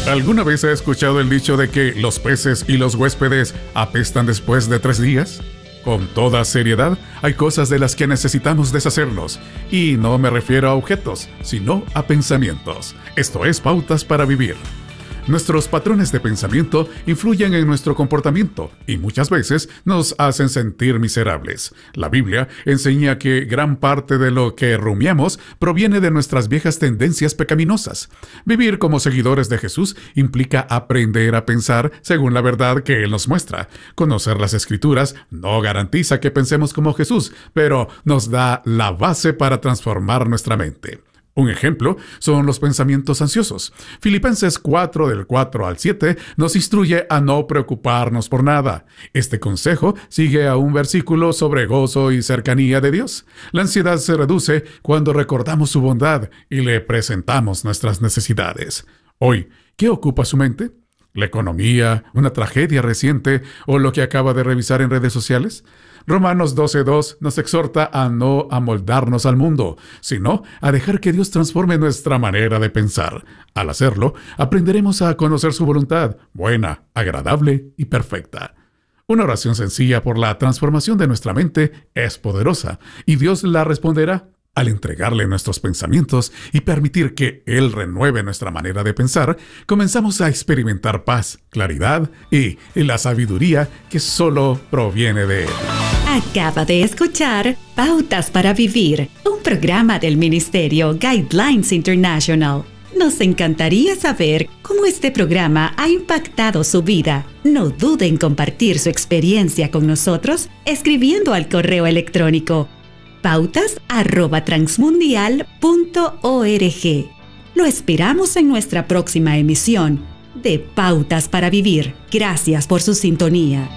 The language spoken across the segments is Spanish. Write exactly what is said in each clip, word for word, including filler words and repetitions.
¿Alguna vez ha escuchado el dicho de que los peces y los huéspedes apestan después de tres días? Con toda seriedad, hay cosas de las que necesitamos deshacernos. Y no me refiero a objetos, sino a pensamientos. Esto es Pautas para Vivir. Nuestros patrones de pensamiento influyen en nuestro comportamiento y muchas veces nos hacen sentir miserables. La Biblia enseña que gran parte de lo que rumiamos proviene de nuestras viejas tendencias pecaminosas. Vivir como seguidores de Jesús implica aprender a pensar según la verdad que Él nos muestra. Conocer las Escrituras no garantiza que pensemos como Jesús, pero nos da la base para transformar nuestra mente. Un ejemplo son los pensamientos ansiosos. Filipenses cuatro, del cuatro al siete, nos instruye a no preocuparnos por nada. Este consejo sigue a un versículo sobre gozo y cercanía de Dios. La ansiedad se reduce cuando recordamos su bondad y le presentamos nuestras necesidades. Hoy, ¿qué ocupa su mente? ¿La economía, una tragedia reciente o lo que acaba de revisar en redes sociales? Romanos doce dos nos exhorta a no amoldarnos al mundo, sino a dejar que Dios transforme nuestra manera de pensar. Al hacerlo, aprenderemos a conocer su voluntad, buena, agradable y perfecta. Una oración sencilla por la transformación de nuestra mente es poderosa, y Dios la responderá. Al entregarle nuestros pensamientos y permitir que Él renueve nuestra manera de pensar, comenzamos a experimentar paz, claridad y la sabiduría que solo proviene de Él. Acaba de escuchar Pautas para Vivir, un programa del Ministerio Guidelines International. Nos encantaría saber cómo este programa ha impactado su vida. No dude en compartir su experiencia con nosotros escribiendo al correo electrónico pautas arroba transmundial punto org. Lo esperamos en nuestra próxima emisión de Pautas para Vivir. Gracias por su sintonía.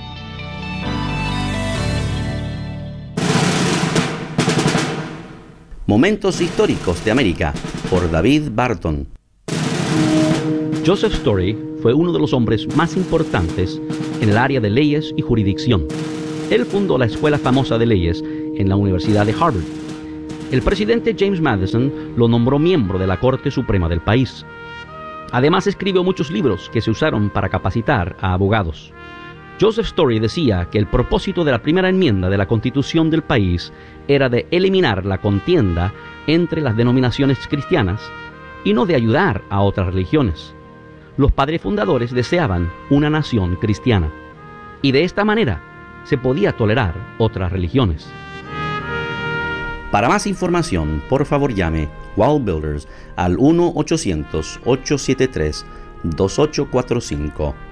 Momentos históricos de América, por David Barton. Joseph Story fue uno de los hombres más importantes en el área de leyes y jurisdicción. Él fundó la escuela famosa de leyes en la Universidad de Harvard. El presidente James Madison lo nombró miembro de la Corte Suprema del país. Además, escribió muchos libros que se usaron para capacitar a abogados. Joseph Story decía que el propósito de la primera enmienda de la Constitución del país era de eliminar la contienda entre las denominaciones cristianas y no de ayudar a otras religiones. Los padres fundadores deseaban una nación cristiana, y de esta manera se podía tolerar otras religiones. Para más información, por favor llame Wall Builders al uno ochocientos, ocho siete tres, dos ocho cuatro cinco